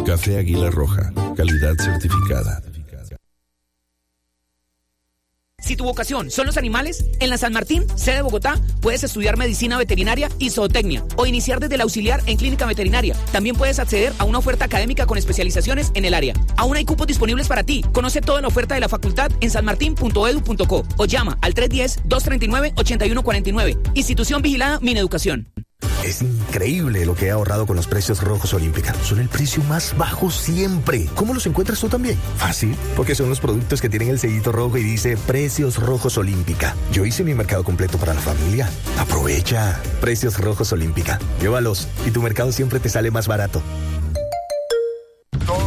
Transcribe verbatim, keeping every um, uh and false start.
Café Águila Roja, calidad certificada. Si tu vocación son los animales, en la San Martín, sede de Bogotá, puedes estudiar medicina veterinaria y zootecnia o iniciar desde el auxiliar en clínica veterinaria. También puedes acceder a una oferta académica con especializaciones en el área. Aún hay cupos disponibles para ti. Conoce toda la oferta de la facultad en san martin punto edu punto co o llama al tres uno cero, dos tres nueve, ocho uno cuatro nueve. Institución vigilada Mineducación. Es increíble lo que he ahorrado con los precios rojos Olímpica. Son el precio más bajo siempre. ¿Cómo los encuentras tú también? Fácil, porque son los productos que tienen el sellito rojo y dice Precios Rojos Olímpica. Yo hice mi mercado completo para la familia. Aprovecha. Precios Rojos Olímpica. Llévalos y tu mercado siempre te sale más barato.